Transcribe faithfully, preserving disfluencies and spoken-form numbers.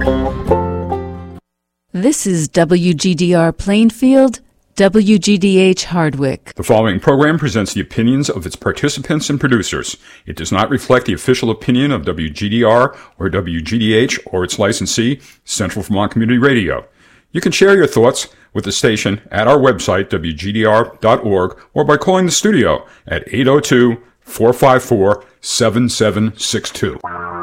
This is W G D R Plainfield, W G D H Hardwick. The following program presents the opinions of its participants and producers. It does not reflect the official opinion of W G D R or W G D H or its licensee, Central Vermont Community Radio. You can share your thoughts with the station at our website, W G D R dot org, or by calling the studio at eight oh two, four five four, seven seven six two.